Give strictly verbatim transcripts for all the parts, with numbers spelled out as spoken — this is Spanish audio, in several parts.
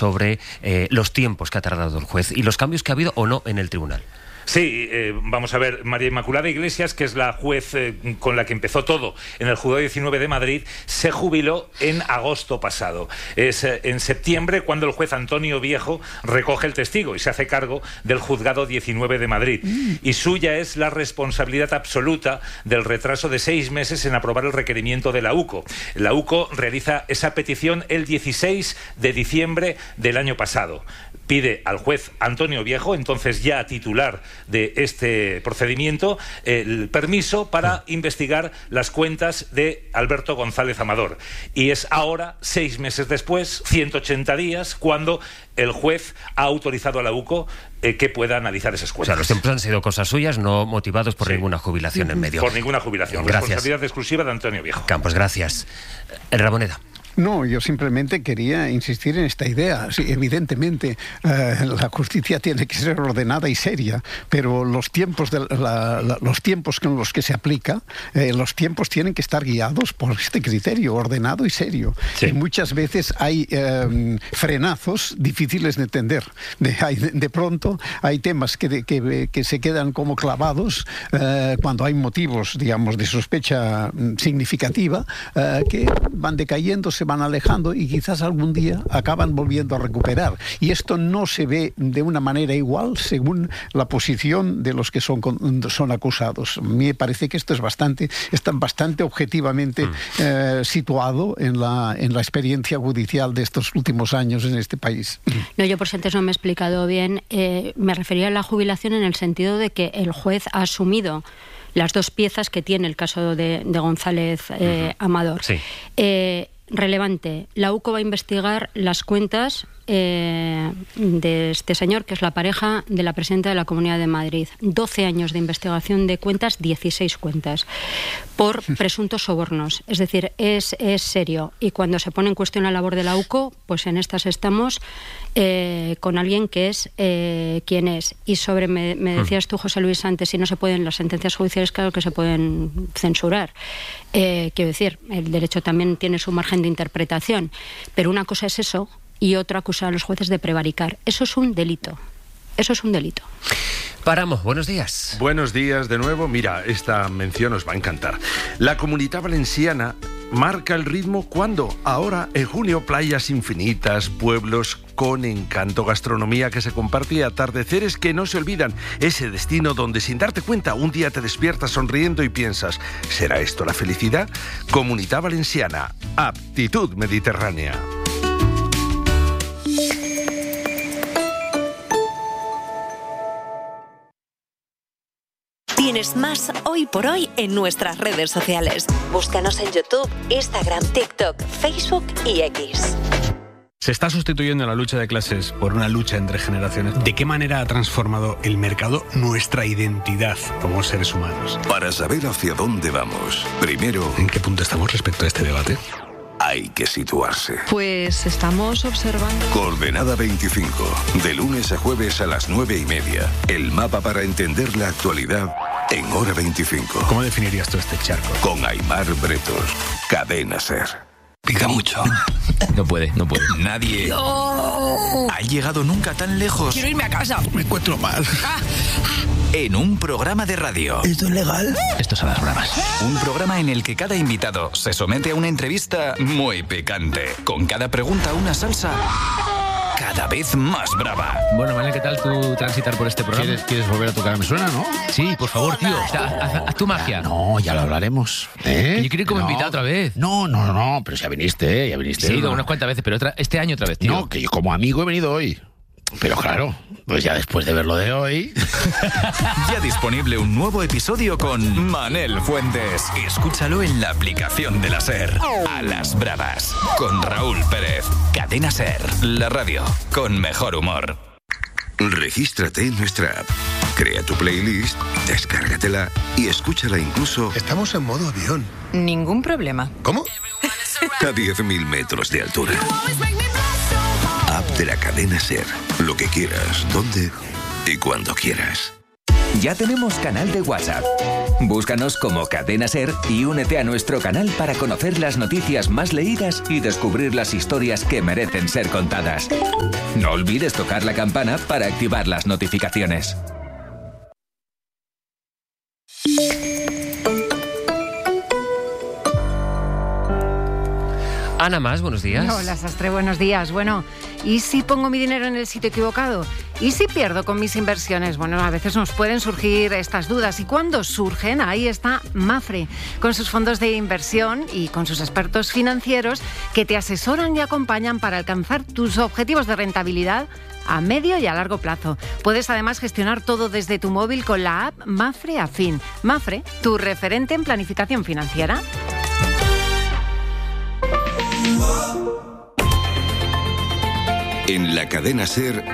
sobre eh, los tiempos que ha tardado el juez y los cambios que ha habido o no en el tribunal. Sí, eh, vamos a ver, María Inmaculada Iglesias, que es la juez eh, con la que empezó todo en el Juzgado diecinueve de Madrid, se jubiló en agosto pasado. Es eh, en septiembre cuando el juez Antonio Viejo recoge el testigo y se hace cargo del Juzgado diecinueve de Madrid. Mm. Y suya es la responsabilidad absoluta del retraso de seis meses en aprobar el requerimiento de la U C O. La U C O realiza esa petición el dieciséis de diciembre del año pasado. Pide al juez Antonio Viejo, entonces ya titular de este procedimiento, el permiso para investigar las cuentas de Alberto González Amador. Y es ahora, seis meses después, ciento ochenta días, cuando el juez ha autorizado a la U C O eh, que pueda analizar esas cuentas. O sea, los tiempos han sido cosas suyas, no motivados por sí. ninguna jubilación en medio. Por ninguna jubilación. Gracias. Responsabilidad exclusiva de Antonio Viejo. Campos, gracias. El Ramoneda. No, yo simplemente quería insistir en esta idea. Sí, evidentemente, eh, la justicia tiene que ser ordenada y seria, pero los tiempos, de la, la, los tiempos con los que se aplica, eh, los tiempos tienen que estar guiados por este criterio, ordenado y serio. Sí. Y muchas veces hay eh, frenazos difíciles de entender. De, hay, de pronto hay temas que, de, que, que se quedan como clavados eh, cuando hay motivos, digamos, de sospecha significativa eh, que van decayendo, se van alejando y quizás algún día acaban volviendo a recuperar. Y esto no se ve de una manera igual según la posición de los que son, son acusados. A mí me parece que esto es bastante, está bastante objetivamente mm. eh, situado en la, en la experiencia judicial de estos últimos años en este país. No, yo por si antes no me he explicado bien, eh, me refería a la jubilación en el sentido de que el juez ha asumido las dos piezas que tiene el caso de, de González eh, uh-huh. Amador. Sí. Eh, relevante, la U C O va a investigar las cuentas eh, de este señor, que es la pareja de la presidenta de la Comunidad de Madrid. doce años de investigación de cuentas, dieciséis cuentas, por presuntos sobornos. Es decir, es, es serio. Y cuando se pone en cuestión la labor de la U C O, pues en estas estamos eh, con alguien que es eh, quien es. Y sobre, me, me decías tú, José Luis, antes, si no se pueden, las sentencias judiciales, claro que se pueden censurar. Eh, quiero decir, el derecho también tiene su margen de interpretación. Pero una cosa es eso, y otra acusar a los jueces de prevaricar. Eso es un delito. Eso es un delito. Paramos, buenos días. Buenos días de nuevo. Mira, esta mención os va a encantar. La Comunitat Valenciana marca el ritmo cuando ahora, en junio, playas infinitas, pueblos con encanto, gastronomía que se comparte y atardeceres que no se olvidan. Ese destino donde, sin darte cuenta, un día te despiertas sonriendo y piensas, ¿será esto la felicidad? Comunitat Valenciana, aptitud mediterránea. Tienes más Hoy por Hoy en nuestras redes sociales. Búscanos en YouTube, Instagram, TikTok, Facebook y X. Se está sustituyendo la lucha de clases por una lucha entre generaciones. ¿De qué manera ha transformado el mercado nuestra identidad como seres humanos? Para saber hacia dónde vamos, primero... ¿En qué punto estamos respecto a este debate? Hay que situarse. Pues estamos observando... Coordenada veinticinco, de lunes a jueves a las nueve y media. El mapa para entender la actualidad en Hora veinticinco. ¿Cómo definirías tú este charco? Con Aimar Bretos, Cadena SER. Pica mucho. No puede, no puede. Nadie no. ha llegado nunca tan lejos. Quiero irme a casa. Me encuentro mal. En un programa de radio. ¿Esto es legal? Esto es a las bravas. Un programa en el que cada invitado se somete a una entrevista muy picante. Con cada pregunta una salsa cada vez más brava. Bueno, Manel, ¿qué tal tú transitar por este programa? ¿Quieres, ¿Quieres volver a tocar? ¿Me suena, no? Sí, por favor, tío. O sea, haz, haz tu magia. No, ya lo hablaremos. ¿Eh? Que yo quiero ir como no. invitado otra vez. No, no, no, pero ya viniste, ¿eh? Ya viniste. Sí, ¿no? unas cuantas veces, pero otra, este año otra vez, tío. No, que yo como amigo he venido hoy. Pero claro, pues ya después de ver lo de hoy... Ya disponible un nuevo episodio con Manel Fuentes. Escúchalo en la aplicación de la SER. A las bravas, con Raúl Pérez. Cadena SER, la radio con mejor humor. Regístrate en nuestra app. Crea tu playlist, descárgatela y escúchala incluso... Estamos en modo avión. Ningún problema. ¿Cómo? A diez mil metros de altura. App de la cadena SER. Lo que quieras, donde y cuando quieras. Ya tenemos canal de WhatsApp. Búscanos como Cadena Ser y únete a nuestro canal para conocer las noticias más leídas y descubrir las historias que merecen ser contadas. No olvides tocar la campana para activar las notificaciones. Ana Mas, buenos días. Hola, Sastre, buenos días. Bueno, ¿y si pongo mi dinero en el sitio equivocado? ¿Y si pierdo con mis inversiones? Bueno, a veces nos pueden surgir estas dudas. ¿Y cuándo surgen? Ahí está Mapfre, con sus fondos de inversión y con sus expertos financieros que te asesoran y acompañan para alcanzar tus objetivos de rentabilidad a medio y a largo plazo. Puedes además gestionar todo desde tu móvil con la app Mapfre Afin. Mapfre, tu referente en planificación financiera. En la cadena SER,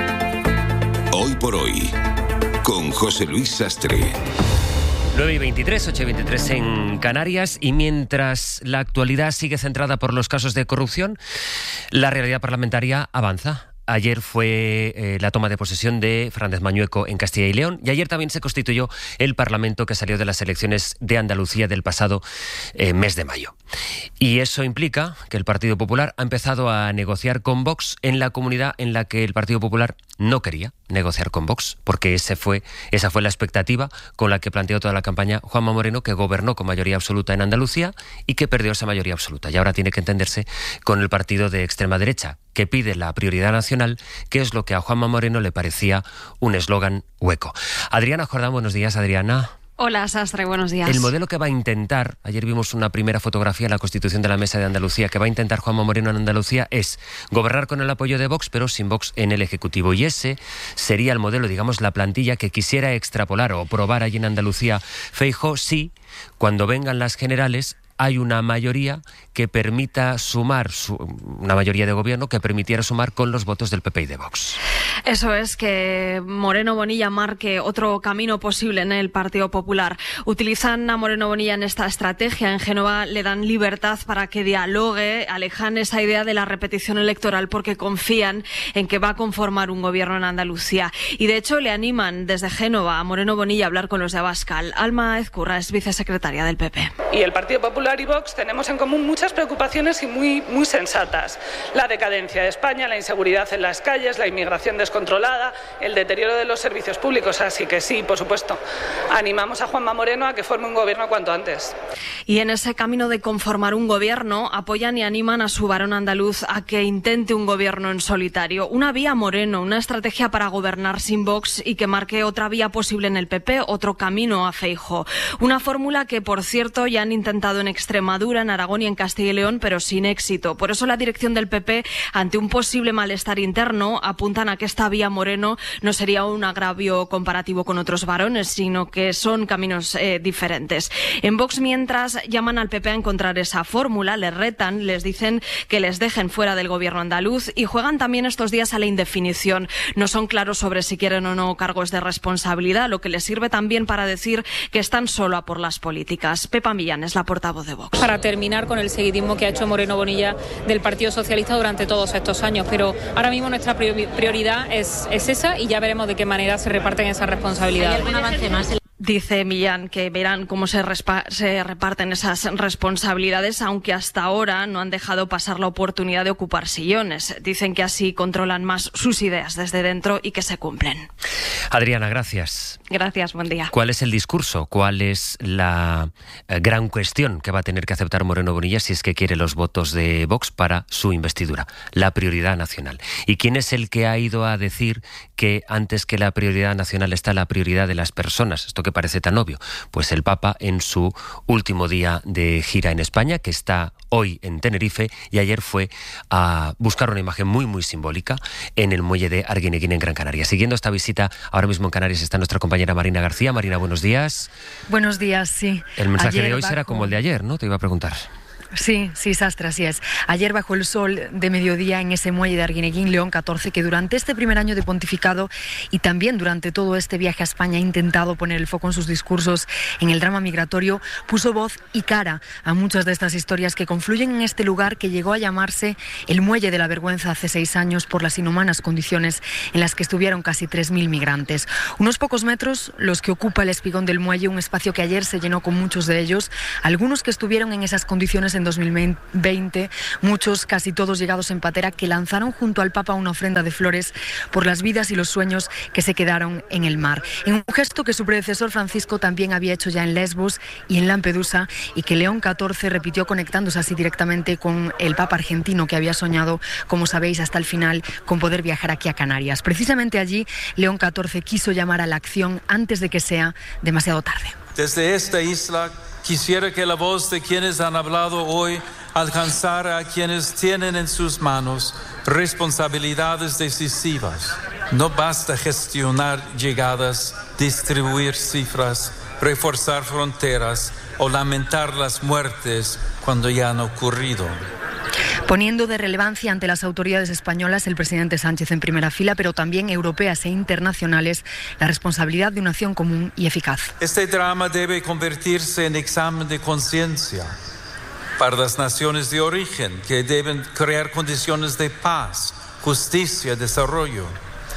Hoy por Hoy, con José Luis Sastre. nueve y veintitrés, ocho y veintitrés en Canarias, y mientras la actualidad sigue centrada por los casos de corrupción, la realidad parlamentaria avanza. Ayer fue eh, la toma de posesión de Fernández Mañueco en Castilla y León, y ayer también se constituyó el Parlamento que salió de las elecciones de Andalucía del pasado eh, mes de mayo. Y eso implica que el Partido Popular ha empezado a negociar con Vox en la comunidad en la que el Partido Popular no quería negociar con Vox, porque ese fue, esa fue la expectativa con la que planteó toda la campaña Juanma Moreno, que gobernó con mayoría absoluta en Andalucía y que perdió esa mayoría absoluta. Y ahora tiene que entenderse con el partido de extrema derecha, que pide la prioridad nacional, que es lo que a Juanma Moreno le parecía un eslogan hueco. Adriana Jordán, buenos días, Adriana. Hola, Sastre, buenos días. El modelo que va a intentar, ayer vimos una primera fotografía en la Constitución de la Mesa de Andalucía, que va a intentar Juanma Moreno en Andalucía es gobernar con el apoyo de Vox, pero sin Vox en el Ejecutivo. Y ese sería el modelo, digamos, la plantilla que quisiera extrapolar o probar allí en Andalucía Feijóo, si cuando vengan las generales hay una mayoría que permita sumar, su, una mayoría de gobierno que permitiera sumar con los votos del P P y de Vox. Eso es, que Moreno Bonilla marque otro camino posible en el Partido Popular. Utilizan a Moreno Bonilla en esta estrategia. En Génova le dan libertad para que dialogue, alejan esa idea de la repetición electoral porque confían en que va a conformar un gobierno en Andalucía. Y de hecho le animan desde Génova a Moreno Bonilla a hablar con los de Abascal. Alma Ezcurra es vicesecretaria del P P. Y el Partido Popular y Vox tenemos en común muchas preocupaciones y muy, muy sensatas. La decadencia de España, la inseguridad en las calles, la inmigración descontrolada, el deterioro de los servicios públicos. Así que sí, por supuesto, animamos a Juanma Moreno a que forme un gobierno cuanto antes. Y en ese camino de conformar un gobierno, apoyan y animan a su varón andaluz a que intente un gobierno en solitario. Una vía Moreno, una estrategia para gobernar sin Vox y que marque otra vía posible en el P P, otro camino a Feijóo. Una fórmula que, por cierto, ya han intentado en Extremadura, en Aragón y en Castilla y León, pero sin éxito. Por eso la dirección del P P, ante un posible malestar interno, apuntan a que esta vía Moreno no sería un agravio comparativo con otros varones, sino que son caminos eh, diferentes. En Vox, mientras, llaman al P P a encontrar esa fórmula, les retan, les dicen que les dejen fuera del gobierno andaluz y juegan también estos días a la indefinición. No son claros sobre si quieren o no cargos de responsabilidad, lo que les sirve también para decir que están solo a por las políticas. Pepa Millán es la portavoz de Vox. Para terminar con el seguidismo que ha hecho Moreno Bonilla del Partido Socialista durante todos estos años, pero ahora mismo nuestra prioridad es, es esa y ya veremos de qué manera se reparten esas responsabilidades. ¿Hay algún avance más? Dice Millán que verán cómo se, se reparten esas responsabilidades, aunque hasta ahora no han dejado pasar la oportunidad de ocupar sillones. Dicen que así controlan más sus ideas desde dentro y que se cumplen. Adriana, gracias. Gracias, buen día. ¿Cuál es el discurso? ¿Cuál es la eh, gran cuestión que va a tener que aceptar Moreno Bonilla si es que quiere los votos de Vox para su investidura? La prioridad nacional. ¿Y quién es el que ha ido a decir que antes que la prioridad nacional está la prioridad de las personas? Esto que parece tan obvio. Pues el Papa en su último día de gira en España, que está hoy en Tenerife, y ayer fue a buscar una imagen muy muy simbólica en el muelle de Arguineguín en Gran Canaria. Siguiendo esta visita, ahora mismo en Canarias está nuestra compañera Marina García. Marina, buenos días. Buenos días, sí. El mensaje ayer de hoy bajo... será como el de ayer, ¿no? Te iba a preguntar. Sí, sí, Sastre, así es. Ayer bajo el sol de mediodía en ese muelle de Arguineguín, León catorce, que durante este primer año de pontificado y también durante todo este viaje a España ha intentado poner el foco en sus discursos en el drama migratorio, puso voz y cara a muchas de estas historias que confluyen en este lugar que llegó a llamarse el Muelle de la Vergüenza hace seis años por las inhumanas condiciones en las que estuvieron casi tres mil migrantes. Unos pocos metros los que ocupa el espigón del muelle, un espacio que ayer se llenó con muchos de ellos, algunos que estuvieron en esas condiciones en dos mil veinte, muchos, casi todos llegados en patera, que lanzaron junto al Papa una ofrenda de flores por las vidas y los sueños que se quedaron en el mar. En un gesto que su predecesor Francisco también había hecho ya en Lesbos y en Lampedusa, y que León catorce repitió conectándose así directamente con el Papa argentino que había soñado, como sabéis, hasta el final con poder viajar aquí a Canarias. Precisamente allí, León catorce quiso llamar a la acción antes de que sea demasiado tarde. Desde esta isla quisiera que la voz de quienes han hablado hoy alcanzara a quienes tienen en sus manos responsabilidades decisivas. No basta gestionar llegadas, distribuir cifras, reforzar fronteras o lamentar las muertes cuando ya han ocurrido. Poniendo de relevancia ante las autoridades españolas, el presidente Sánchez en primera fila, pero también europeas e internacionales, la responsabilidad de una acción común y eficaz. Este drama debe convertirse en examen de conciencia para las naciones de origen, que deben crear condiciones de paz, justicia y desarrollo.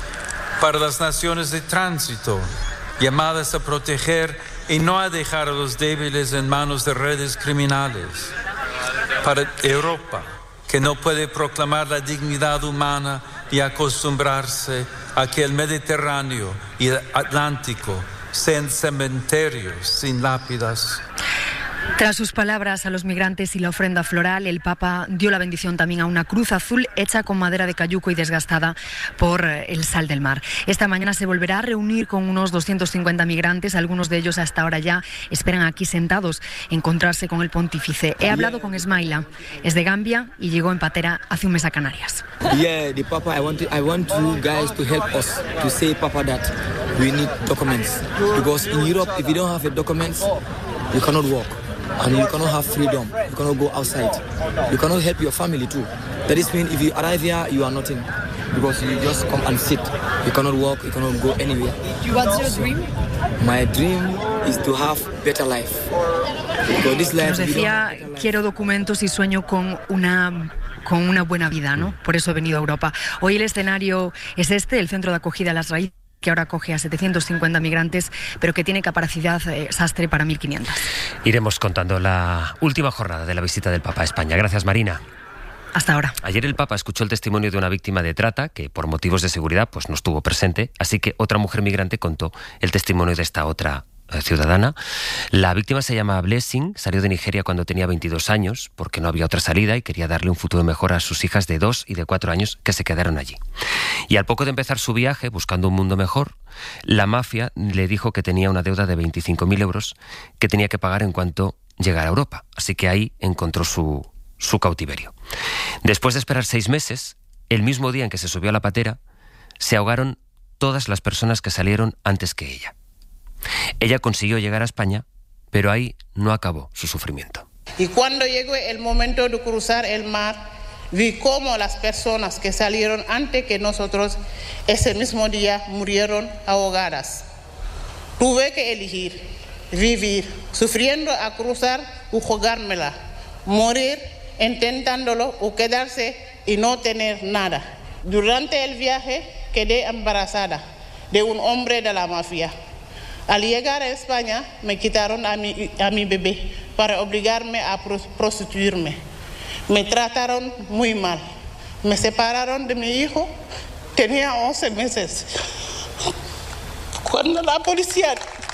Para las naciones de tránsito, llamadas a proteger y no a dejar a los débiles en manos de redes criminales. Para Europa, que no puede proclamar la dignidad humana y acostumbrarse a que el Mediterráneo y el Atlántico sean cementerios sin lápidas. Tras sus palabras a los migrantes y la ofrenda floral, el Papa dio la bendición también a una cruz azul hecha con madera de cayuco y desgastada por el sal del mar. Esta mañana se volverá a reunir con unos doscientos cincuenta migrantes, algunos de ellos hasta ahora ya esperan aquí sentados encontrarse con el pontífice. He hablado con Esmaila, es de Gambia y llegó en patera hace un mes a Canarias. Yeah, the Papa, I want to, I want you guys to help us to say, Papa, that we need documents, because in Europe, if you don't have the documents, you cannot walk. And you cannot have freedom, you cannot go outside, you cannot help your family too. That is mean if you arrive here, you are nothing, because you just come and sit. You cannot walk, you cannot go anywhere. What's your dream? My dream is to have better life. Because this life, Nos decía, quiero documentos y sueño con una... con una buena vida, ¿no? Por eso he venido a Europa. Hoy el escenario es este, el centro de acogida a las raíces, que ahora acoge a setecientos cincuenta migrantes, pero que tiene capacidad eh, Sastre para mil quinientos. Iremos contando la última jornada de la visita del Papa a España. Gracias, Marina. Hasta ahora. Ayer el Papa escuchó el testimonio de una víctima de trata que por motivos de seguridad pues no estuvo presente, así que otra mujer migrante contó el testimonio de esta otra ciudadana. La víctima se llama Blessing, salió de Nigeria cuando tenía veintidós años porque no había otra salida y quería darle un futuro mejor a sus hijas de dos y de cuatro años que se quedaron allí. Y al poco de empezar su viaje, buscando un mundo mejor, la mafia le dijo que tenía una deuda de veinticinco mil euros que tenía que pagar en cuanto llegara a Europa. Así que ahí encontró su, su cautiverio. Después de esperar seis meses, el mismo día en que se subió a la patera, se ahogaron todas las personas que salieron antes que ella. Ella consiguió llegar a España, pero ahí no acabó su sufrimiento. Y cuando llegó el momento de cruzar el mar, vi cómo las personas que salieron antes que nosotros ese mismo día murieron ahogadas. Tuve que elegir vivir sufriendo a cruzar o jugármela, morir intentándolo o quedarse y no tener nada. Durante el viaje quedé embarazada de un hombre de la mafia. Al llegar a España me quitaron a mi, a mi bebé para obligarme a prostituirme. Me trataron muy mal. Me separaron de mi hijo. Tenía once meses. Cuando la policía...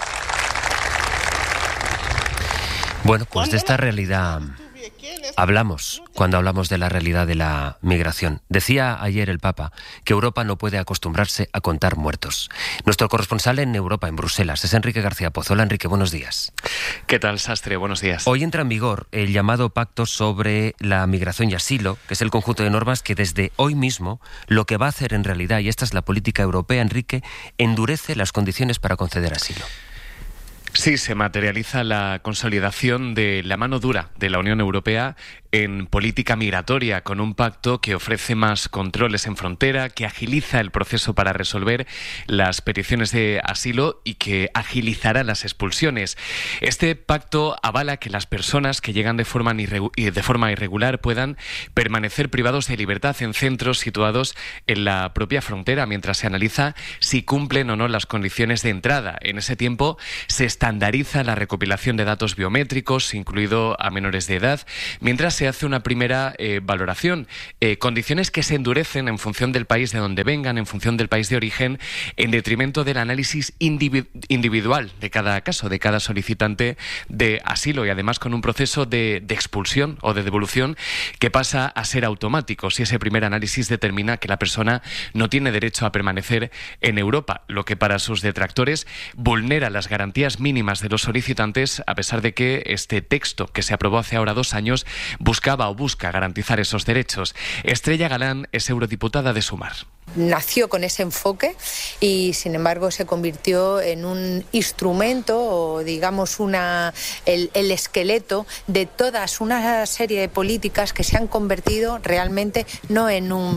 Bueno, pues de esta realidad hablamos cuando hablamos de la realidad de la migración. Decía ayer el Papa que Europa no puede acostumbrarse a contar muertos. Nuestro corresponsal en Europa, en Bruselas, es Enrique García Pozo. Hola, Enrique, buenos días. ¿Qué tal, Sastre? Buenos días. Hoy entra en vigor el llamado Pacto sobre la Migración y Asilo, que es el conjunto de normas que desde hoy mismo lo que va a hacer en realidad, y esta es la política europea, Enrique, endurece las condiciones para conceder asilo. Sí, se materializa la consolidación de la mano dura de la Unión Europea en política migratoria, con un pacto que ofrece más controles en frontera, que agiliza el proceso para resolver las peticiones de asilo y que agilizará las expulsiones. Este pacto avala que las personas que llegan de forma, de forma irregular puedan permanecer privados de libertad en centros situados en la propia frontera, mientras se analiza si cumplen o no las condiciones de entrada. En ese tiempo se estandariza la recopilación de datos biométricos, incluido a menores de edad, mientras se hace una primera eh, valoración. Eh, condiciones que se endurecen en función del país de donde vengan, en función del país de origen, en detrimento del análisis individu- individual de cada caso, de cada solicitante de asilo, y además con un proceso de, de expulsión o de devolución que pasa a ser automático si ese primer análisis determina que la persona no tiene derecho a permanecer en Europa, lo que para sus detractores vulnera las garantías mínimas de los solicitantes, a pesar de que este texto, que se aprobó hace ahora dos años, buscaba o busca garantizar esos derechos. Estrella Galán es eurodiputada de Sumar. Nació con ese enfoque y, sin embargo, se convirtió en un instrumento o, digamos, una, el, el esqueleto de todas una serie de políticas que se han convertido realmente no en un,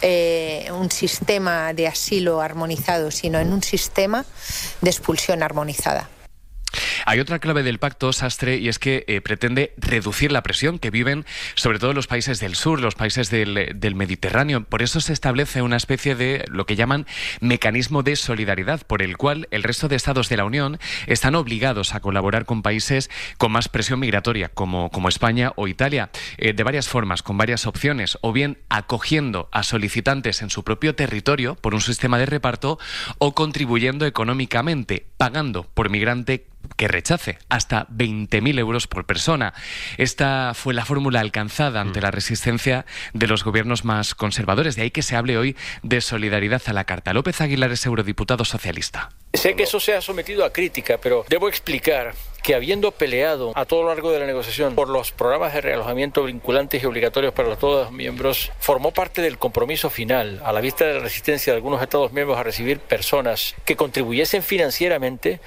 eh, un sistema de asilo armonizado, sino en un sistema de expulsión armonizada. Hay otra clave del pacto, Sastre, y es que eh, pretende reducir la presión que viven sobre todo los países del sur, los países del, del Mediterráneo. Por eso se establece una especie de lo que llaman mecanismo de solidaridad, por el cual el resto de estados de la Unión están obligados a colaborar con países con más presión migratoria, como, como España o Italia, eh, de varias formas, con varias opciones, o bien acogiendo a solicitantes en su propio territorio por un sistema de reparto, o contribuyendo económicamente, pagando por migrante que rechace, hasta veinte mil euros por persona. Esta fue la fórmula alcanzada ante la resistencia de los gobiernos más conservadores. De ahí que se hable hoy de solidaridad a la carta. López Aguilar es eurodiputado socialista. Sé que eso se ha sometido a crítica, pero debo explicar que, habiendo peleado a todo lo largo de la negociación por los programas de realojamiento vinculantes y obligatorios para todos los miembros, formó parte del compromiso final, a la vista de la resistencia de algunos Estados miembros a recibir personas que contribuyesen financieramente,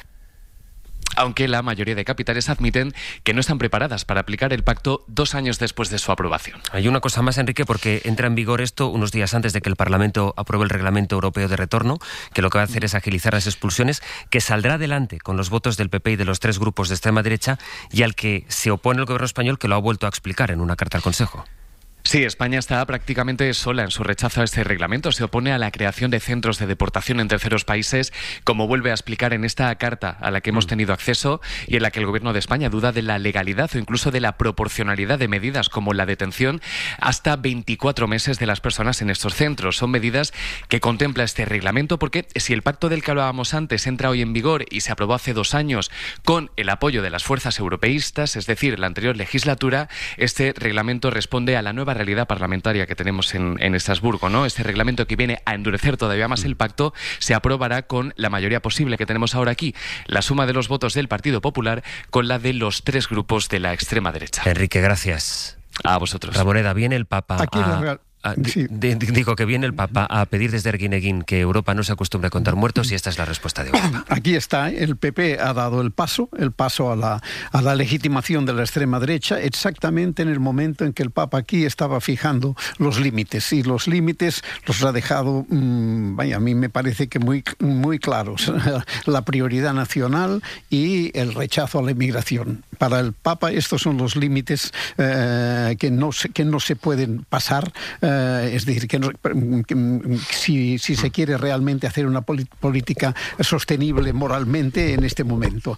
aunque la mayoría de capitales admiten que no están preparadas para aplicar el pacto dos años después de su aprobación. Hay una cosa más, Enrique, porque entra en vigor esto unos días antes de que el Parlamento apruebe el Reglamento Europeo de Retorno, que lo que va a hacer es agilizar las expulsiones, que saldrá adelante con los votos del P P y de los tres grupos de extrema derecha, y al que se opone el gobierno español, que lo ha vuelto a explicar en una carta al Consejo. Sí, España está prácticamente sola en su rechazo a este reglamento. Se opone a la creación de centros de deportación en terceros países, como vuelve a explicar en esta carta a la que hemos tenido acceso y en la que el Gobierno de España duda de la legalidad o incluso de la proporcionalidad de medidas como la detención hasta veinticuatro meses de las personas en estos centros. Son medidas que contempla este reglamento porque si el pacto del que hablábamos antes entra hoy en vigor y se aprobó hace dos años con el apoyo de las fuerzas europeístas, es decir, la anterior legislatura, este reglamento responde a la nueva realidad parlamentaria que tenemos en, en Estrasburgo, ¿no? Este reglamento, que viene a endurecer todavía más el pacto, se aprobará con la mayoría posible que tenemos ahora aquí, la suma de los votos del Partido Popular con la de los tres grupos de la extrema derecha. Enrique, gracias. A vosotros. Ramoneda, viene el Papa Aquí a... la... Ah, sí. d- d- digo que viene el Papa a pedir desde Erguineguín que Europa no se acostumbre a contar muertos, y esta es la respuesta de Europa. Aquí está, el P P ha dado el paso, el paso a la, a la legitimación de la extrema derecha, exactamente en el momento en que el Papa aquí estaba fijando los límites, y los límites los ha dejado, mmm, vaya, a mí me parece que muy, muy claros, la prioridad nacional y el rechazo a la inmigración. Para el Papa estos son los límites eh, que, no se, que no se pueden pasar. Eh, es decir, que, no, que si, si se quiere realmente hacer una política sostenible moralmente en este momento.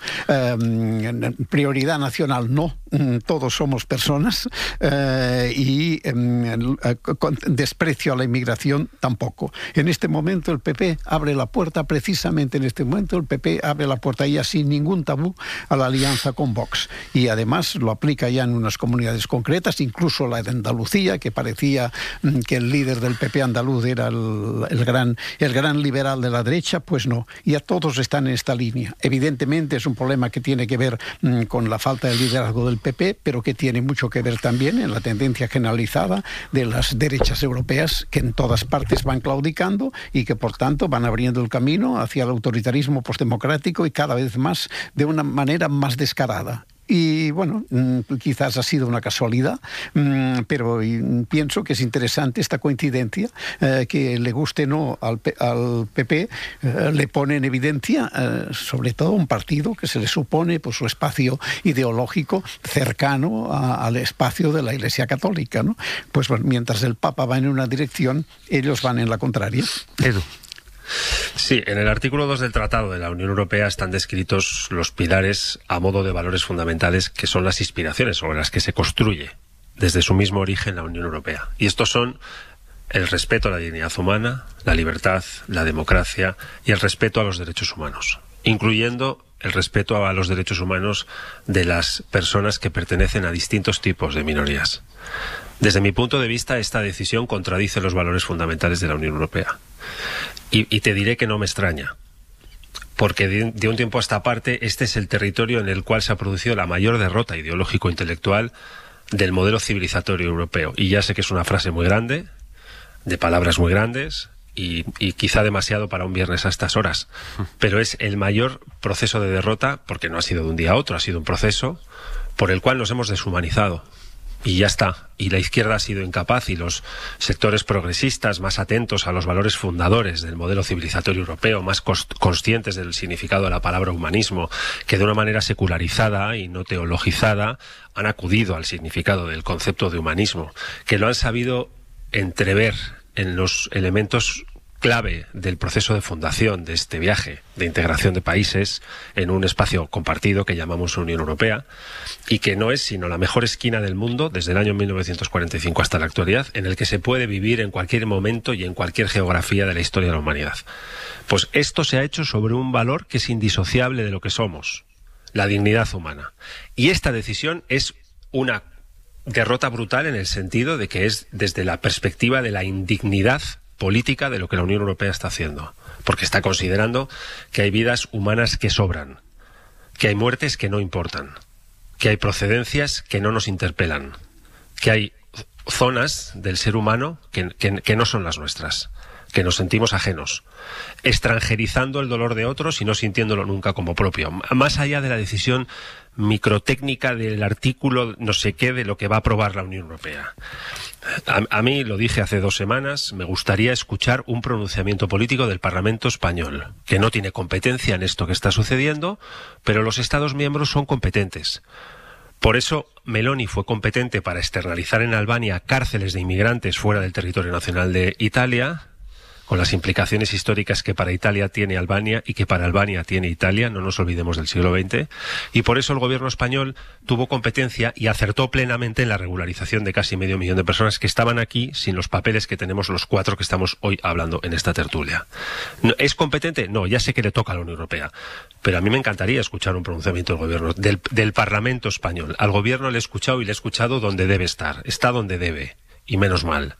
Eh, prioridad nacional no, todos somos personas, eh, y eh, desprecio a la inmigración tampoco. En este momento el P P abre la puerta, precisamente en este momento el P P abre la puerta ya sin ningún tabú a la alianza con Vox, y además lo aplica ya en unas comunidades concretas, incluso la de Andalucía, que parecía que el líder del P P andaluz era el, el, gran, el gran liberal de la derecha. Pues no, ya todos están en esta línea. Evidentemente es un problema que tiene que ver mmm, con la falta de liderazgo del P P, pero que tiene mucho que ver también en la tendencia generalizada de las derechas europeas, que en todas partes van claudicando y que por tanto van abriendo el camino hacia el autoritarismo postdemocrático y cada vez más de una manera más descarada. Y bueno, quizás ha sido una casualidad, pero pienso que es interesante esta coincidencia, eh, que le guste o no al, al P P, eh, le pone en evidencia eh, sobre todo un partido que se le supone por su espacio ideológico cercano a, al espacio de la Iglesia Católica, ¿no? Pues bueno, mientras el Papa va en una dirección, ellos van en la contraria. Edu. Sí, en el artículo dos del Tratado de la Unión Europea están descritos los pilares a modo de valores fundamentales que son las inspiraciones sobre las que se construye desde su mismo origen la Unión Europea. Y estos son el respeto a la dignidad humana, la libertad, la democracia y el respeto a los derechos humanos, incluyendo el respeto a los derechos humanos de las personas que pertenecen a distintos tipos de minorías. Desde mi punto de vista, esta decisión contradice los valores fundamentales de la Unión Europea. Y, y te diré que no me extraña, porque de, de un tiempo a esta parte este es el territorio en el cual se ha producido la mayor derrota ideológico-intelectual del modelo civilizatorio europeo. Y ya sé que es una frase muy grande, de palabras muy grandes, y, y quizá demasiado para un viernes a estas horas, pero es el mayor proceso de derrota, porque no ha sido de un día a otro, ha sido un proceso por el cual nos hemos deshumanizado. Y ya está. Y la izquierda ha sido incapaz, y los sectores progresistas más atentos a los valores fundadores del modelo civilizatorio europeo, más conscientes del significado de la palabra humanismo, que de una manera secularizada y no teologizada han acudido al significado del concepto de humanismo, que lo han sabido entrever en los elementos clave del proceso de fundación de este viaje de integración de países en un espacio compartido que llamamos Unión Europea, y que no es sino la mejor esquina del mundo desde el año mil novecientos cuarenta y cinco hasta la actualidad, en el que se puede vivir en cualquier momento y en cualquier geografía de la historia de la humanidad. Pues esto se ha hecho sobre un valor que es indisociable de lo que somos, la dignidad humana. Y esta decisión es una derrota brutal en el sentido de que es desde la perspectiva de la indignidad política de lo que la Unión Europea está haciendo, porque está considerando que hay vidas humanas que sobran, que hay muertes que no importan, que hay procedencias que no nos interpelan, que hay zonas del ser humano que, que, que no son las nuestras, que nos sentimos ajenos, extranjerizando el dolor de otros y no sintiéndolo nunca como propio, más allá de la decisión microtécnica del artículo no sé qué de lo que va a aprobar la Unión Europea. A, a mí, lo dije hace dos semanas, me gustaría escuchar un pronunciamiento político del Parlamento español, que no tiene competencia en esto que está sucediendo, pero los Estados miembros son competentes. Por eso Meloni fue competente para externalizar en Albania cárceles de inmigrantes fuera del territorio nacional de Italia, con las implicaciones históricas que para Italia tiene Albania y que para Albania tiene Italia, no nos olvidemos del siglo veinte, y por eso el gobierno español tuvo competencia y acertó plenamente en la regularización de casi medio millón de personas que estaban aquí sin los papeles que tenemos los cuatro que estamos hoy hablando en esta tertulia. ¿Es competente? No, ya sé que le toca a la Unión Europea, pero a mí me encantaría escuchar un pronunciamiento del gobierno, del, del Parlamento español. Al gobierno le he escuchado y le he escuchado donde debe estar, está donde debe, y menos mal.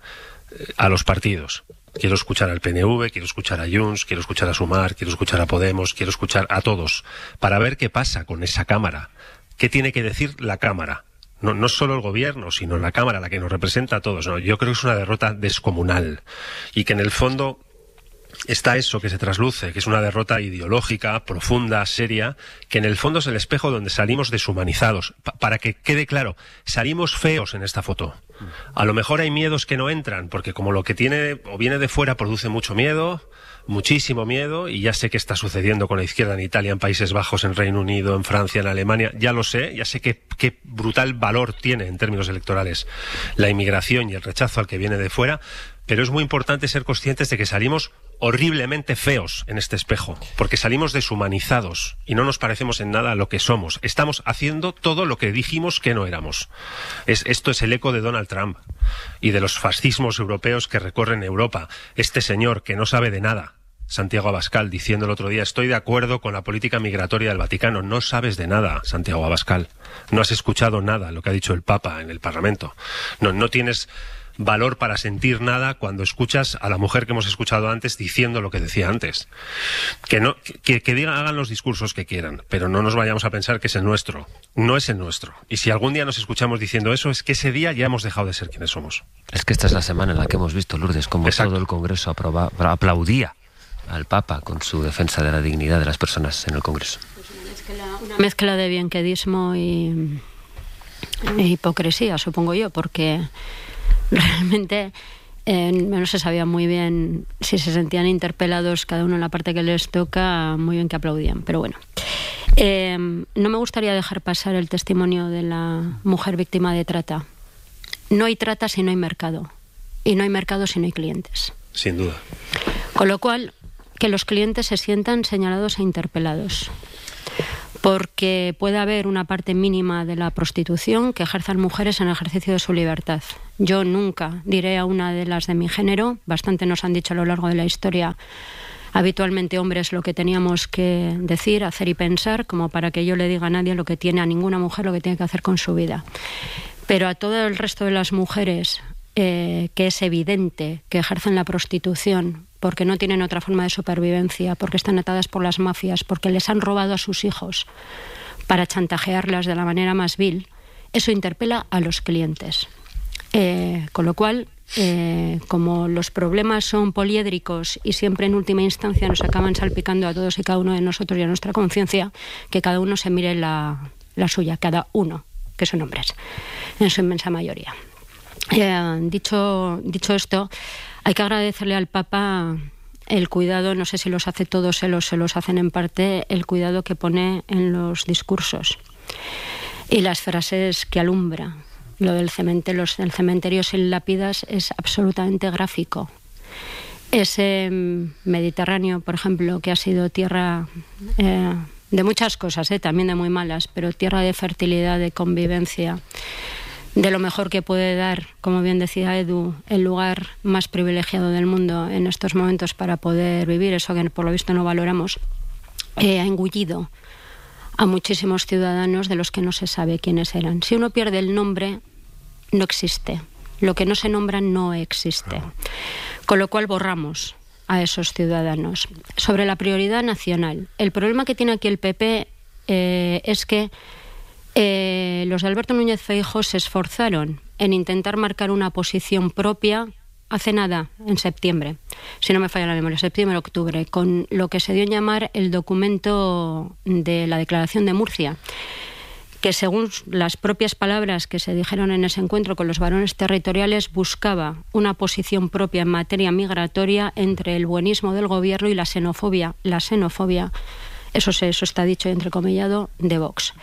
A los partidos. Quiero escuchar al P N V, quiero escuchar a Junts, quiero escuchar a Sumar, quiero escuchar a Podemos, quiero escuchar a todos, para ver qué pasa con esa Cámara. ¿Qué tiene que decir la Cámara? No, no solo el gobierno, sino la Cámara, la que nos representa a todos. No, yo creo que es una derrota descomunal. Y que en el fondo está eso que se trasluce, que es una derrota ideológica, profunda, seria, que en el fondo es el espejo donde salimos deshumanizados. Pa- para que quede claro, salimos feos en esta foto. A lo mejor hay miedos que no entran, porque como lo que tiene o viene de fuera produce mucho miedo, muchísimo miedo, y ya sé que está sucediendo con la izquierda en Italia, en Países Bajos, en Reino Unido, en Francia, en Alemania, ya lo sé, ya sé qué, qué brutal valor tiene en términos electorales la inmigración y el rechazo al que viene de fuera, pero es muy importante ser conscientes de que salimos horriblemente feos en este espejo, porque salimos deshumanizados y no nos parecemos en nada a lo que somos. Estamos haciendo todo lo que dijimos que no éramos. Es, esto es el eco de Donald Trump y de los fascismos europeos que recorren Europa. Este señor que no sabe de nada, Santiago Abascal, diciendo el otro día, estoy de acuerdo con la política migratoria del Vaticano. No sabes de nada, Santiago Abascal. No has escuchado nada, lo que ha dicho el Papa en el Parlamento. No, no tienes valor para sentir nada cuando escuchas a la mujer que hemos escuchado antes diciendo lo que decía antes. Que no, que, que digan, hagan los discursos que quieran, pero no nos vayamos a pensar que es el nuestro. No es el nuestro. Y si algún día nos escuchamos diciendo eso, es que ese día ya hemos dejado de ser quienes somos. Es que esta es la semana en la que hemos visto, Lourdes, como Exacto. todo el Congreso aproba, aplaudía al Papa con su defensa de la dignidad de las personas en el Congreso. Una mezcla de bienquedismo y, y hipocresía, supongo yo, porque realmente eh, no se sabía muy bien si se sentían interpelados cada uno en la parte que les toca, muy bien que aplaudían, pero bueno. Eh, no me gustaría dejar pasar el testimonio de la mujer víctima de trata. No hay trata si no hay mercado, y no hay mercado si no hay clientes. Sin duda. Con lo cual, que los clientes se sientan señalados e interpelados. Porque puede haber una parte mínima de la prostitución que ejerzan mujeres en el ejercicio de su libertad. Yo nunca diré a una de las de mi género, bastante nos han dicho a lo largo de la historia, habitualmente hombres, lo que teníamos que decir, hacer y pensar, como para que yo le diga a nadie lo que tiene, a ninguna mujer lo que tiene que hacer con su vida. Pero a todo el resto de las mujeres, eh, que es evidente que ejercen la prostitución porque no tienen otra forma de supervivencia, porque están atadas por las mafias, porque les han robado a sus hijos para chantajearlas de la manera más vil, eso interpela a los clientes. Eh, con lo cual, eh, como los problemas son poliédricos y siempre en última instancia nos acaban salpicando a todos y cada uno de nosotros y a nuestra conciencia, que cada uno se mire la, la suya, cada uno, que son hombres, en su inmensa mayoría. Eh, dicho, dicho esto, hay que agradecerle al Papa el cuidado, no sé si los hace todos él o se los hacen en parte, el cuidado que pone en los discursos y las frases que alumbra. Lo del cementerio, los, el cementerio sin lápidas es absolutamente gráfico. Ese Mediterráneo, por ejemplo, que ha sido tierra eh, de muchas cosas, eh, también de muy malas, pero tierra de fertilidad, de convivencia, de lo mejor que puede dar, como bien decía Edu, el lugar más privilegiado del mundo en estos momentos para poder vivir, eso que por lo visto no valoramos, eh, ha engullido a muchísimos ciudadanos de los que no se sabe quiénes eran. Si uno pierde el nombre, no existe. Lo que no se nombra no existe. Con lo cual borramos a esos ciudadanos. Sobre la prioridad nacional, el problema que tiene aquí el P P eh, es que Eh, los de Alberto Núñez Feijóo se esforzaron en intentar marcar una posición propia hace nada, en septiembre, si no me falla la memoria, septiembre, octubre, con lo que se dio en llamar el documento de la Declaración de Murcia, que según las propias palabras que se dijeron en ese encuentro con los varones territoriales, buscaba una posición propia en materia migratoria entre el buenismo del gobierno y la xenofobia, la xenofobia, eso, se, eso está dicho y entrecomillado, de Vox.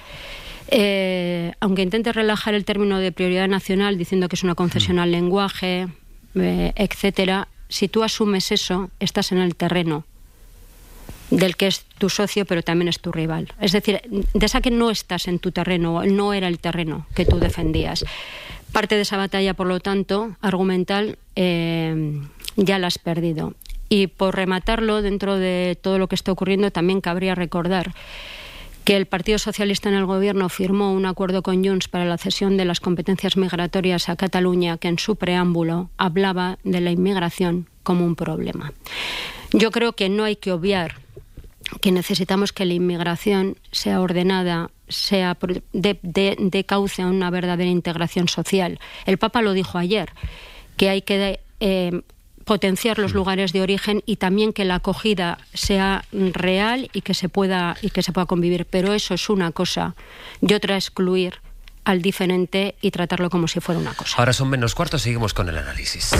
Eh, aunque intente relajar el término de prioridad nacional diciendo que es una concesión al lenguaje, eh, etcétera, si tú asumes eso, estás en el terreno del que es tu socio, pero también es tu rival. Es decir, de esa que no estás en tu terreno, no era el terreno que tú defendías. Parte de esa batalla, por lo tanto, argumental, eh, ya la has perdido. Y por rematarlo, dentro de todo lo que está ocurriendo, también cabría recordar que el Partido Socialista en el Gobierno firmó un acuerdo con Junts para la cesión de las competencias migratorias a Cataluña, que en su preámbulo hablaba de la inmigración como un problema. Yo creo que no hay que obviar que necesitamos que la inmigración sea ordenada, sea de, de, de cauce a una verdadera integración social. El Papa lo dijo ayer, que hay que eh, potenciar los lugares de origen y también que la acogida sea real y que se pueda y que se pueda convivir, pero eso es una cosa y otra excluir al diferente y tratarlo como si fuera una cosa. Ahora son menos cuartos, seguimos con el análisis.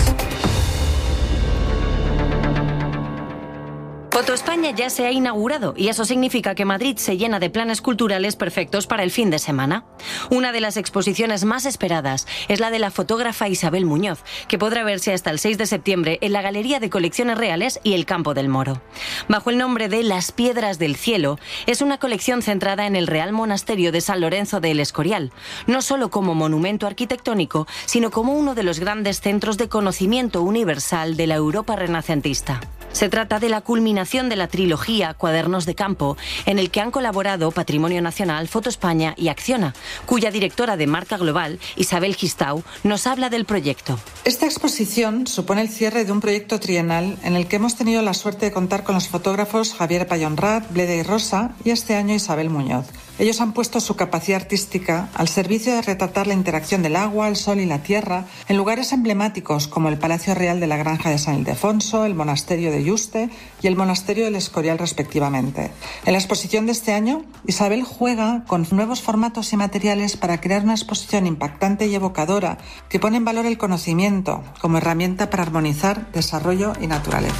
Foto España ya se ha inaugurado y eso significa que Madrid se llena de planes culturales perfectos para el fin de semana. Una de las exposiciones más esperadas es la de la fotógrafa Isabel Muñoz, que podrá verse hasta el seis de septiembre en la Galería de Colecciones Reales y el Campo del Moro. Bajo el nombre de Las Piedras del Cielo, es una colección centrada en el Real Monasterio de San Lorenzo de El Escorial, no solo como monumento arquitectónico, sino como uno de los grandes centros de conocimiento universal de la Europa renacentista. Se trata de la culminación de la trilogía Cuadernos de Campo, en el que han colaborado Patrimonio Nacional, Foto España y Acciona, cuya directora de marca global, Isabel Gistau, nos habla del proyecto. Esta exposición supone el cierre de un proyecto trienal en el que hemos tenido la suerte de contar con los fotógrafos Javier Payonrat, Bleda y Rosa y este año Isabel Muñoz. Ellos han puesto su capacidad artística al servicio de retratar la interacción del agua, el sol y la tierra en lugares emblemáticos como el Palacio Real de la Granja de San Ildefonso, el Monasterio de Yuste y el Monasterio del Escorial respectivamente. En la exposición de este año, Isabel juega con nuevos formatos y materiales para crear una exposición impactante y evocadora que pone en valor el conocimiento como herramienta para armonizar desarrollo y naturaleza.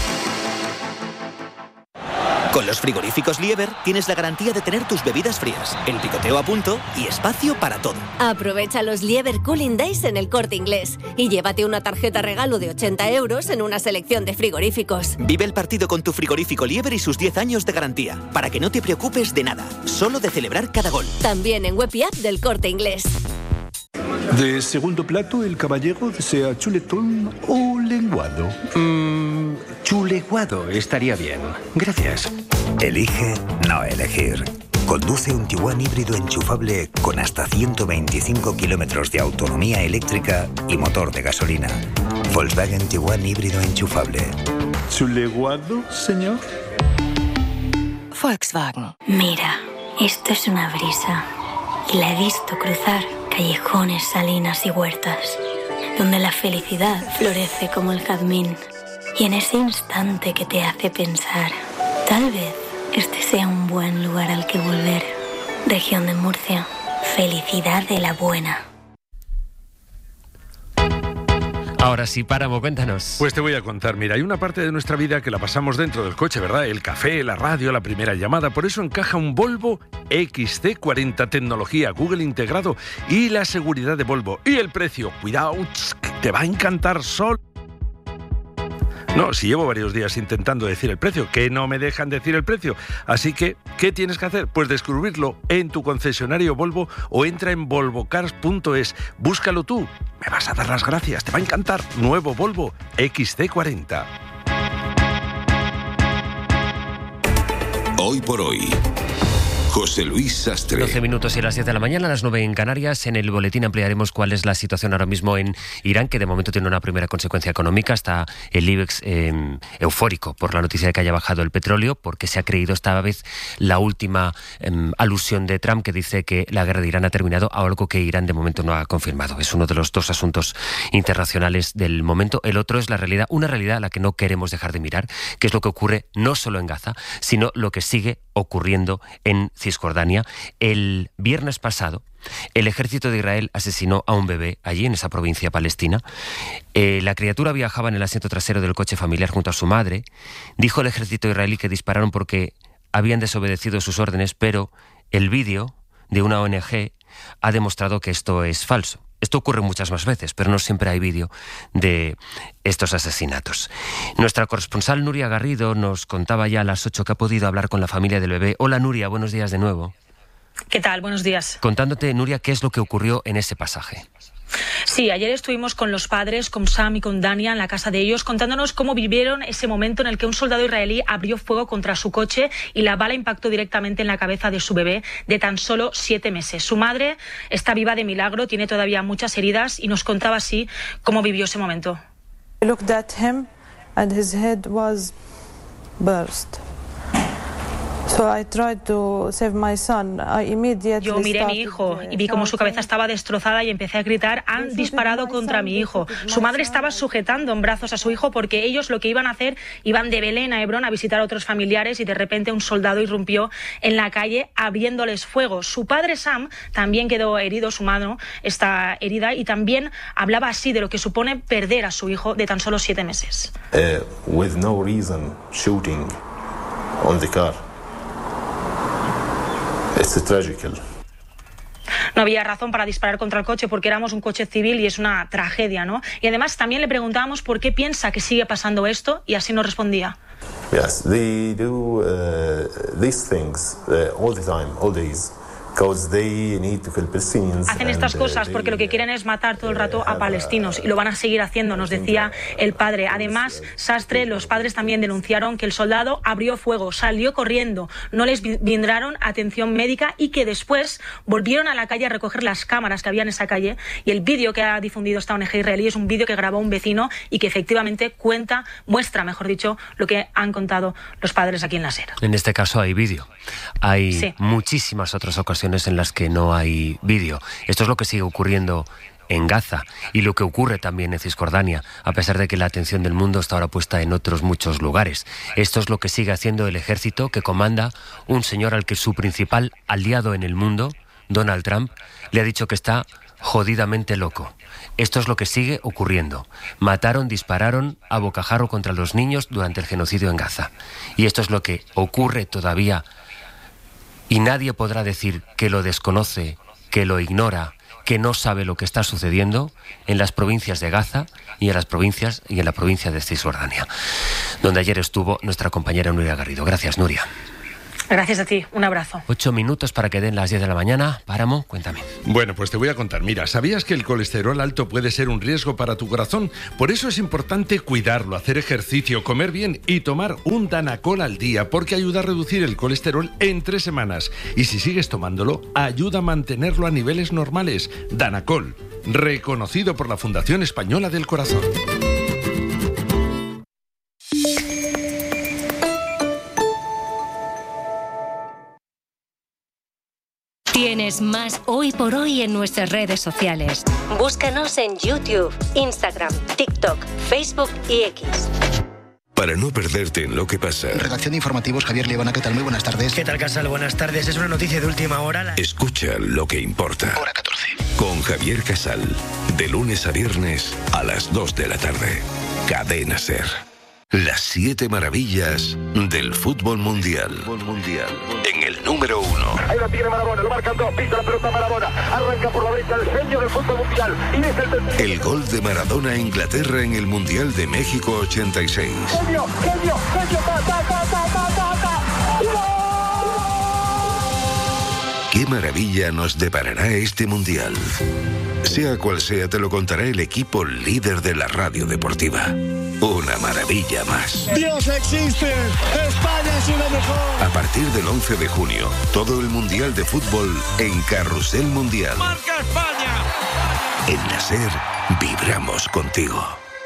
Con los frigoríficos Lieber tienes la garantía de tener tus bebidas frías, el picoteo a punto y espacio para todo. Aprovecha los Lieber Cooling Days en El Corte Inglés y llévate una tarjeta regalo de ochenta euros en una selección de frigoríficos. Vive el partido con tu frigorífico Lieber y sus diez años de garantía, para que no te preocupes de nada, solo de celebrar cada gol. También en web y app del Corte Inglés. De segundo plato, el caballero desea chuletón o lenguado. Mmm, chuleguado estaría bien. Gracias. Elige no elegir. Conduce un Tiguan híbrido enchufable con hasta ciento veinticinco kilómetros de autonomía eléctrica y motor de gasolina. Volkswagen Tiguan híbrido enchufable. ¿Chuleguado, señor? Volkswagen. Mira, esto es una brisa. Y la he visto cruzar callejones, salinas y huertas, donde la felicidad florece como el jazmín. Y en ese instante que te hace pensar, tal vez este sea un buen lugar al que volver. Región de Murcia, felicidad de la buena. Ahora sí, Páramo, cuéntanos. Pues te voy a contar, mira, hay una parte de nuestra vida que la pasamos dentro del coche, ¿verdad? El café, la radio, la primera llamada, por eso encaja un Volvo X C cuarenta, tecnología Google integrado y la seguridad de Volvo. Y el precio, cuidado, te va a encantar solo. No, si llevo varios días intentando decir el precio, que no me dejan decir el precio. Así que, ¿qué tienes que hacer? Pues descubrirlo en tu concesionario Volvo o entra en volvo cars punto es. Búscalo tú. Me vas a dar las gracias, te va a encantar. Nuevo Volvo X C cuarenta. Hoy por hoy, José Luis Sastre. doce minutos y a las diez de la mañana, a las nueve en Canarias. En el boletín ampliaremos cuál es la situación ahora mismo en Irán, que de momento tiene una primera consecuencia económica. Está el IBEX eh, eufórico por la noticia de que haya bajado el petróleo, porque se ha creído esta vez la última eh, alusión de Trump, que dice que la guerra de Irán ha terminado, algo que Irán de momento no ha confirmado. Es uno de los dos asuntos internacionales del momento. El otro es la realidad, una realidad a la que no queremos dejar de mirar, que es lo que ocurre no solo en Gaza, sino lo que sigue ocurriendo en Cisjordania. El viernes pasado, el ejército de Israel asesinó a un bebé allí, en esa provincia palestina. Eh, la criatura viajaba en el asiento trasero del coche familiar junto a su madre. Dijo el ejército israelí que dispararon porque habían desobedecido sus órdenes, pero el vídeo de una O N G ha demostrado que esto es falso. Esto ocurre muchas más veces, pero no siempre hay vídeo de estos asesinatos. Nuestra corresponsal Nuria Garrido nos contaba ya a las ocho que ha podido hablar con la familia del bebé. Hola Nuria, buenos días de nuevo. ¿Qué tal? Buenos días. Contándote, Nuria, qué es lo que ocurrió en ese pasaje. Sí, ayer estuvimos con los padres, con Sam y con Dania en la casa de ellos, contándonos cómo vivieron ese momento en el que un soldado israelí abrió fuego contra su coche y la bala impactó directamente en la cabeza de su bebé de tan solo siete meses. Su madre está viva de milagro, tiene todavía muchas heridas y nos contaba así cómo vivió ese momento. I looked at him and his head was burst. So I tried to save my son. I immediately Yo miré a mi hijo y vi cómo su cabeza estaba destrozada y empecé a gritar: han disparado contra mi hijo. Su madre estaba sujetando en brazos a su hijo porque ellos lo que iban a hacer, iban de Belén a Hebrón a visitar a otros familiares y de repente un soldado irrumpió en la calle abriéndoles fuego. Su padre Sam también quedó herido, su mano está herida y también hablaba así de lo que supone perder a su hijo de tan solo siete meses. Uh, with no reason shooting on the car. It's tragical. No había razón para disparar contra el coche porque éramos un coche civil y es una tragedia, ¿no? Y además también le preguntábamos por qué piensa que sigue pasando esto y así nos respondía. Yes, they do uh, these things uh, all the time, all days. Hacen estas cosas porque lo que quieren es matar todo el rato a palestinos y lo van a seguir haciendo, nos decía el padre. Además, Sastre, los padres también denunciaron que el soldado abrió fuego, salió corriendo, no les brindaron atención médica y que después volvieron a la calle a recoger las cámaras que había en esa calle. Y el vídeo que ha difundido esta O N G israelí es un vídeo que grabó un vecino y que efectivamente cuenta, muestra, mejor dicho, lo que han contado los padres aquí en la SER. En este caso hay vídeo. Hay Sí. muchísimas otras ocasiones en las que no hay vídeo. Esto es lo que sigue ocurriendo en Gaza y lo que ocurre también en Cisjordania, a pesar de que la atención del mundo está ahora puesta en otros muchos lugares. Esto es lo que sigue haciendo el ejército que comanda un señor al que su principal aliado en el mundo, Donald Trump, le ha dicho que está jodidamente loco. Esto es lo que sigue ocurriendo. Mataron, dispararon a bocajarro contra los niños durante el genocidio en Gaza. Y esto es lo que ocurre todavía. Y nadie podrá decir que lo desconoce, que lo ignora, que no sabe lo que está sucediendo en las provincias de Gaza y en las provincias y en la provincia de Cisjordania, donde ayer estuvo nuestra compañera Nuria Garrido. Gracias, Nuria. Gracias a ti, un abrazo. Ocho minutos para que den las diez de la mañana. Páramo, cuéntame. Bueno, pues te voy a contar. Mira, ¿sabías que el colesterol alto puede ser un riesgo para tu corazón? Por eso es importante cuidarlo, hacer ejercicio, comer bien y tomar un Danacol al día, porque ayuda a reducir el colesterol en tres semanas. Y si sigues tomándolo, ayuda a mantenerlo a niveles normales. Danacol, reconocido por la Fundación Española del Corazón. Tienes más Hoy por Hoy en nuestras redes sociales. Búscanos en YouTube, Instagram, TikTok, Facebook y X. Para no perderte en lo que pasa. Redacción de informativos, Javier Liebana, ¿qué tal? Muy buenas tardes. ¿Qué tal, Casal? Buenas tardes. Es una noticia de última hora. La... Escucha lo que importa. Hora catorce. Con Javier Casal. De lunes a viernes a las dos de la tarde. Cadena SER. Las siete maravillas del fútbol mundial. Fútbol mundial. En el número uno. Ahí la tiene Maradona, lo marcan dos, pisa la pelota Maradona, arranca por la derecha el genio del fútbol mundial. Y es el... el gol de Maradona a Inglaterra en el Mundial de México ochenta y seis. Genio, genio, genio, ta, ta, ta, ta, ta, ta, ta. ¿Qué maravilla nos deparará este Mundial? Sea cual sea, te lo contará el equipo líder de la radio deportiva. Una maravilla más. Dios existe, España es una mejor. A partir del once de junio, todo el Mundial de Fútbol en Carrusel Mundial. ¡Marca España! En la SER, vibramos contigo.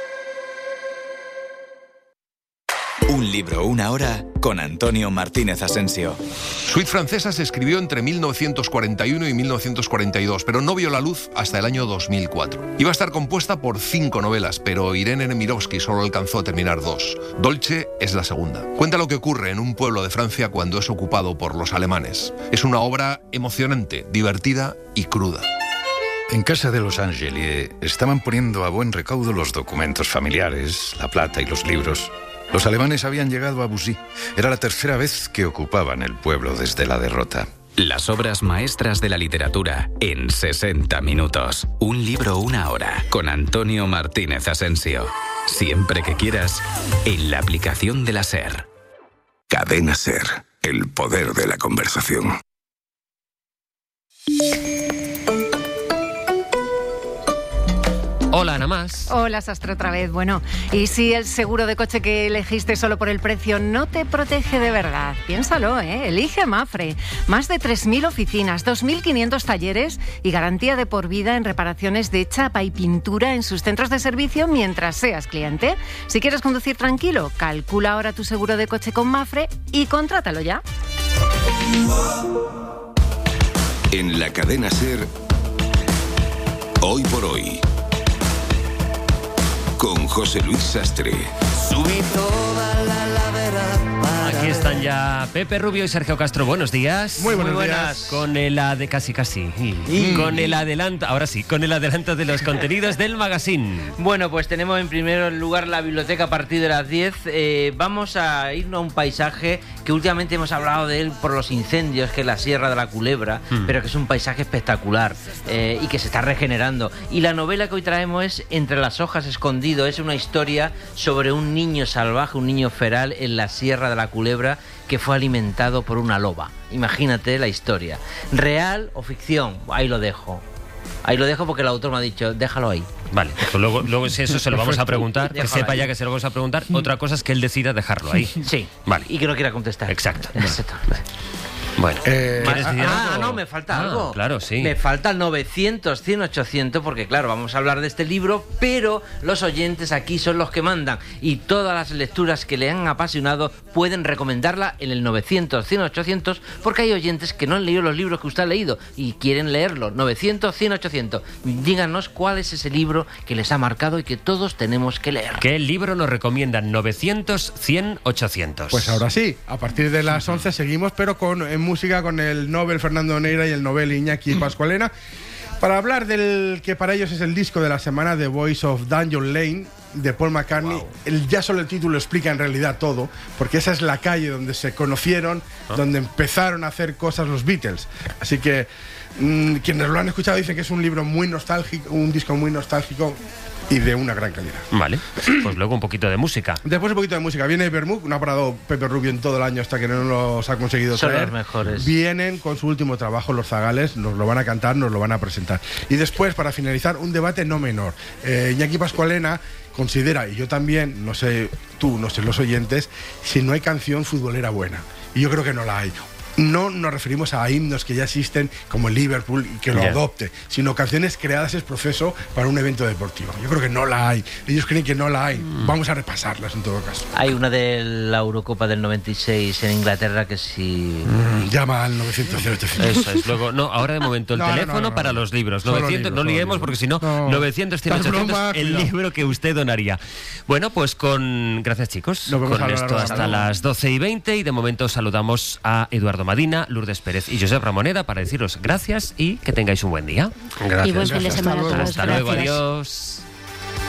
Un libro, una hora, con Antonio Martínez Asensio. Suite Francesa se escribió entre mil novecientos cuarenta y uno y mil novecientos cuarenta y dos, pero no vio la luz hasta el año dos mil cuatro. Iba a estar compuesta por cinco novelas, pero Irene Nemirovsky solo alcanzó a terminar dos. Dolce es la segunda. Cuenta lo que ocurre en un pueblo de Francia cuando es ocupado por los alemanes. Es una obra emocionante, divertida y cruda. En casa de los Angelier estaban poniendo a buen recaudo los documentos familiares, la plata y los libros. Los alemanes habían llegado a Bussy. Era la tercera vez que ocupaban el pueblo desde la derrota. Las obras maestras de la literatura en sesenta minutos. Un libro, una hora, con Antonio Martínez Asensio. Siempre que quieras, en la aplicación de la SER. Cadena SER, el poder de la conversación. Hola, Ana Más. Hola, Sastre, otra vez. Bueno, ¿y si el seguro de coche que elegiste solo por el precio no te protege de verdad? Piénsalo, ¿eh? Elige Mafre. Más de tres mil oficinas, dos mil quinientos talleres y garantía de por vida en reparaciones de chapa y pintura en sus centros de servicio mientras seas cliente. Si quieres conducir tranquilo, calcula ahora tu seguro de coche con Mafre y contrátalo ya. En la cadena SER, Hoy por Hoy, con José Luis Sastre. Subí toda la ladera. Aquí están ya Pepe Rubio y Sergio Castro. Buenos días. Muy buenos Muy días. Con el ade... casi casi. Y... Con el adelanto, ahora sí, con el adelanto de los contenidos del magazine. Bueno, pues tenemos en primer lugar la biblioteca a partir de las diez. Eh, vamos a irnos a un paisaje que últimamente hemos hablado de él por los incendios, que es la Sierra de la Culebra, mm. pero que es un paisaje espectacular eh, y que se está regenerando. Y la novela que hoy traemos es Entre las hojas escondido, es una historia sobre un niño salvaje, un niño feral en la Sierra de la Culebra que fue alimentado por una loba. Imagínate la historia. ¿Real o ficción? Ahí lo dejo. Ahí lo dejo porque el autor me ha dicho, déjalo ahí. Vale, pues luego, luego si eso se lo vamos a preguntar, que sepa ahí. Ya que se lo vamos a preguntar. Otra cosa es que él decida dejarlo ahí. Sí, vale. Y que no quiera contestar. Exacto. Exacto. Bueno, eh, ah, ah, no, me falta ah, algo. Claro, sí. Me falta el novecientos, cien, ochocientos, porque claro, vamos a hablar de este libro, pero los oyentes aquí son los que mandan y todas las lecturas que le han apasionado pueden recomendarla en el novecientos, cien, ochocientos, porque hay oyentes que no han leído los libros que usted ha leído y quieren leerlos. novecientos, cien, ochocientos. Díganos cuál es ese libro que les ha marcado y que todos tenemos que leer. ¿Qué libro nos recomiendan? novecientos, cien, ochocientos. Pues ahora sí, a partir de las once seguimos, pero con en música con el Nobel Fernando Neira y el Nobel Iñaki Pascualena, para hablar del que para ellos es el disco de la semana, The Voice of Dungeon Lane, de Paul McCartney. Wow. El, ya solo el título explica en realidad todo, porque esa es la calle donde se conocieron, ¿Ah? donde empezaron a hacer cosas los Beatles. Así que mmm, quienes lo han escuchado dicen que es un libro muy nostálgico, un disco muy nostálgico y de una gran calidad. Vale, pues luego un poquito de música. Después un poquito de música. Viene Bermud, no ha parado Pepe Rubio en todo el año hasta que no los ha conseguido traer. Son los mejores. Vienen con su último trabajo, Los Zagales, nos lo van a cantar, nos lo van a presentar. Y después, para finalizar, un debate no menor. Eh, Iñaki Pascualena considera, y yo también, no sé tú, no sé los oyentes, si no hay canción futbolera buena. Y yo creo que no la hay. No nos referimos a himnos que ya existen como el Liverpool y que lo yeah. adopte, sino canciones creadas es proceso para un evento deportivo. Yo creo que no la hay. Ellos creen que no la hay. Mm. Vamos a repasarlas en todo caso. Hay una de la Eurocopa del noventa y seis en Inglaterra que sí... Mm, llama al novecientos, cien, ochocientos. Eso es. Luego, no, ahora de momento el no, teléfono no, no, no, para no. los libros. novecientos, libros, no liemos porque si no, no, novecientos, cien, ochocientos, broma, el cuidado. Libro que usted donaría. Bueno, pues con... Gracias, chicos. Con esto hasta luego. Las doce y veinte y de momento saludamos a Eduardo Madina, Lourdes Pérez y Josep Ramoneda para deciros gracias y que tengáis un buen día. Gracias. Y buen fin de semana a todos. Hasta luego, adiós.